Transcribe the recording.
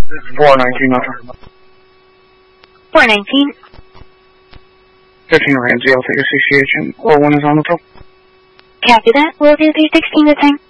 This is 419, I'll talk about 419. 15 Ramsey, I'll take a 68 and 01 is on the top. Copy that. We'll do the 16 this time.